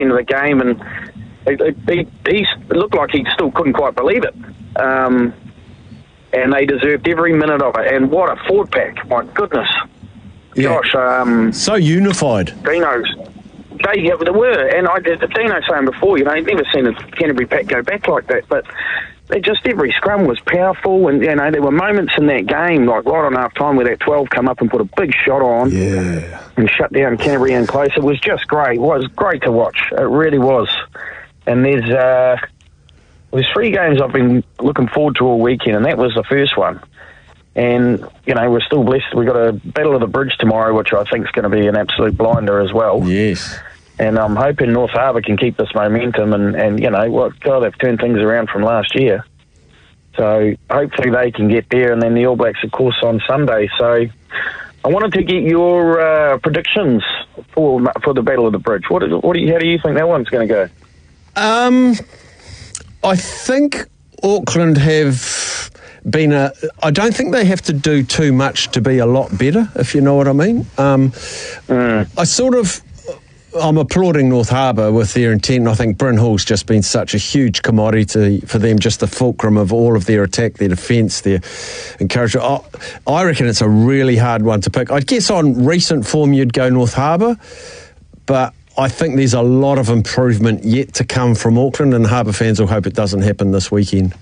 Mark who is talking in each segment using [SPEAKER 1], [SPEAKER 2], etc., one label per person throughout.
[SPEAKER 1] end of the game, and he looked like he still couldn't quite believe it. And they deserved every minute of it. And what a forward pack, my goodness.
[SPEAKER 2] Yeah.
[SPEAKER 1] Gosh.
[SPEAKER 2] So unified.
[SPEAKER 1] Dino's. They were, and Dino saying before, he'd never seen a Canterbury pack go back like that, but every scrum was powerful, and, there were moments in that game, like right on half-time, where that 12 come up and put a big shot on and shut down Canterbury in close. It was just great. It was great to watch. It really was. And there's 3 games I've been looking forward to all weekend, and that was the first one. And, we're still blessed. We've got a Battle of the Bridge tomorrow, which I think is going to be an absolute blinder as well.
[SPEAKER 2] Yes.
[SPEAKER 1] And I'm hoping North Harbour can keep this momentum and they've turned things around from last year. So hopefully they can get there, and then the All Blacks, of course, on Sunday. So I wanted to get your predictions for the Battle of the Bridge. How do you think that one's going to go?
[SPEAKER 2] I think Auckland have been I don't think they have to do too much to be a lot better, if you know what I mean. I'm applauding North Harbour with their intent. I think Bryn Hall's just been such a huge commodity for them, just the fulcrum of all of their attack, their defence, their encouragement. I reckon it's a really hard one to pick. I guess on recent form you'd go North Harbour, but I think there's a lot of improvement yet to come from Auckland, and Harbour fans will hope it doesn't happen this weekend.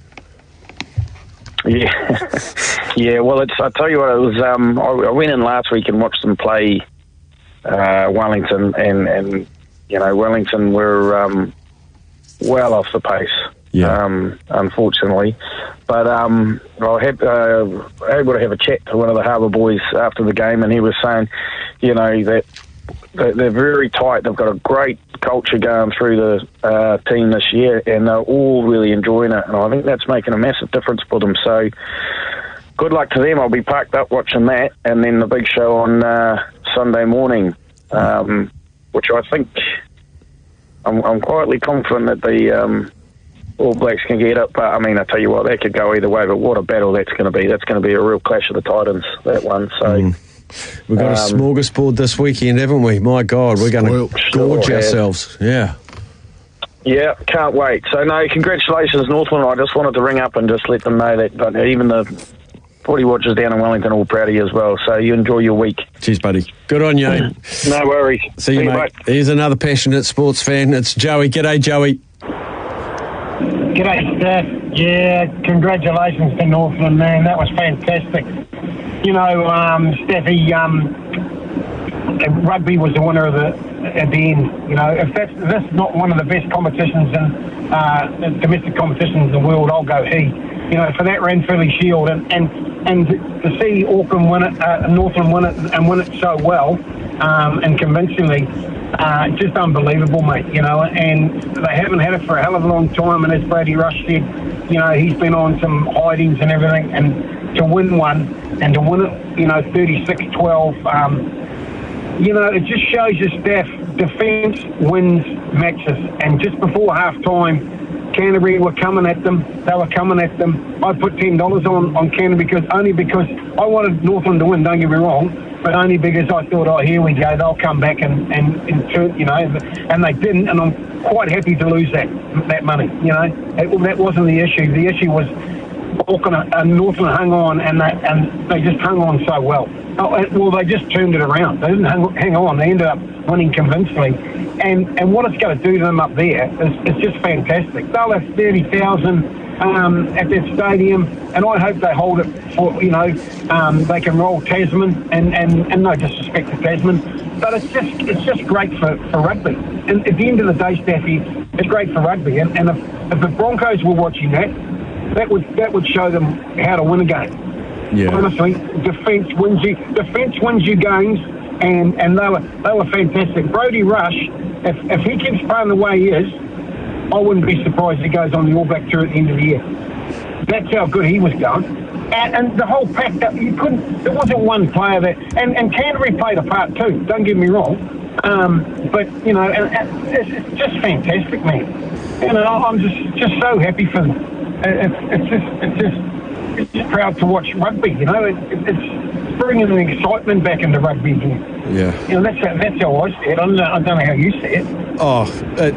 [SPEAKER 1] Yeah. Yeah, well, I tell you what, it was, I went in last week and watched them play Wellington, and Wellington were well off the pace, unfortunately. But I was able to have a chat to one of the Harbour boys after the game, and he was saying, that they're very tight. They've got a great culture going through the team this year, and they're all really enjoying it. And I think that's making a massive difference for them. So good luck to them. I'll be parked up watching that, and then the big show on Sunday morning, which I think I'm quietly confident that the All Blacks can get it. But I mean, I tell you what, that could go either way. But what a battle that's going to be! That's going to be a real clash of the Titans, that one. So.
[SPEAKER 2] We've got a smorgasbord this weekend, haven't we? My God, we're going to gorge ourselves. Yeah.
[SPEAKER 1] Yeah, can't wait. So, no, congratulations, Northland. I just wanted to ring up and just let them know that even the footy watchers down in Wellington are all proud of you as well. So you enjoy your week.
[SPEAKER 2] Cheers, buddy. Good on you.
[SPEAKER 1] No worries.
[SPEAKER 2] See you, mate. Here's another passionate sports fan. It's Joey. G'day, Joey.
[SPEAKER 3] G'day, Steph. Yeah, congratulations to Northland, man. That was fantastic. Steffi, rugby was the winner at the end. If that's not one of the best competitions in domestic competitions in the world, I'll go he. For that Ranfurly Shield and to see Auckland win it, Northland win it and win it so well and convincingly, just unbelievable, mate. And they haven't had it for a hell of a long time. And as Brady Rush said, he's been on some hidings and everything, and to win one and to win it, 36-12. It just shows you, Steph, defence wins matches. And just before half-time, Canterbury were coming at them. They were coming at them. I put $10 on Canterbury because I wanted Northland to win, don't get me wrong, but only because I thought, here we go, they'll come back and turn, and they didn't, and I'm quite happy to lose that money, That wasn't the issue. The issue was Auckland and Northland hung on, and they just hung on so well. Well, they just turned it around. They didn't hang on. They ended up winning convincingly. And what it's going to do to them up there is just fantastic. They'll have 30,000 at their stadium, and I hope they hold it for, they can roll Tasman, and no disrespect to Tasman, but it's just great for rugby. And at the end of the day, Staffy, it's great for rugby. And if the Broncos were watching that would show them how to win a game.
[SPEAKER 2] Yeah.
[SPEAKER 3] Honestly, defence wins you games, and they were fantastic. Brody Rush, if he keeps playing the way he is, I wouldn't be surprised if he goes on the All Black tour at the end of the year. That's how good he was going. And the whole pack, there wasn't one player that, and Canterbury played a part too, don't get me wrong. But it's just fantastic, man. I'm just so happy for them. It's just proud to watch rugby. It's bringing the excitement back into rugby again.
[SPEAKER 2] Yeah.
[SPEAKER 3] That's how I see it. I don't know how you see it.
[SPEAKER 2] Oh,